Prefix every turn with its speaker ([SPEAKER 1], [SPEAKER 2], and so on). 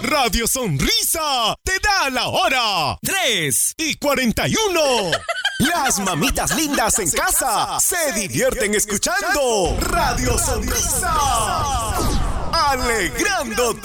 [SPEAKER 1] Radio Sonrisa te da la hora. 3:41. Las mamitas lindas en casa se divierten escuchando Radio Sonrisa. Alegrando